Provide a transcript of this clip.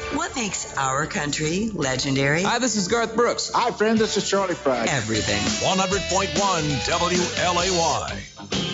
What makes our country legendary? Hi, this is Garth Brooks. Hi, friend. This is Charlie Pride. Everything. 100.1 WLAY.